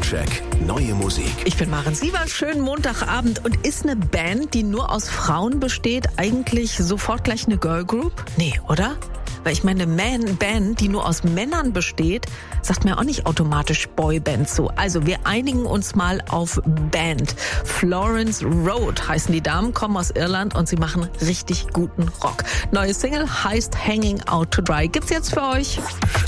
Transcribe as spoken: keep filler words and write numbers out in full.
Soundcheck. Neue Musik. Ich bin Maren Sievers, schönen Montagabend. Und ist eine Band, die nur aus Frauen besteht, eigentlich sofort gleich eine Girlgroup? Nee, oder? Weil ich meine, Man Band, die nur aus Männern besteht, sagt mir auch nicht automatisch Boyband zu. Also wir einigen uns mal auf Band. Florence Road heißen die Damen, kommen aus Irland und sie machen richtig guten Rock. Neue Single heißt Hanging Out to Dry. Gibt's jetzt für euch.